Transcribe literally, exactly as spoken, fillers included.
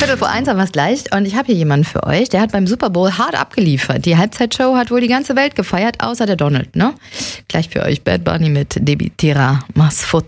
Viertel vor eins haben wir es gleich und ich habe hier jemanden für euch, der hat beim Super Bowl hart abgeliefert. Die Halbzeitshow hat wohl die ganze Welt gefeiert, außer der Donald, ne? Gleich für euch Bad Bunny mit Debi Tira Mas Foto.